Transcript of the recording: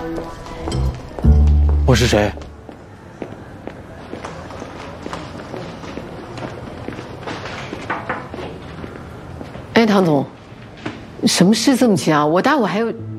我是谁？ 哎，唐总，什么事这么急啊？我待会还有